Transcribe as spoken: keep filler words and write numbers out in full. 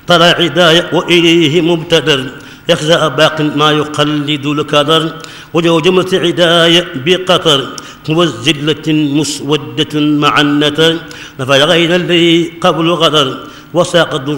طلع عداية وإليه مبتدر يخزأ باق ما يقلد الكدر وجو جملة عداية بقطر وزلة مسودة مع النتر نفى غير الذي قبل غدر وساق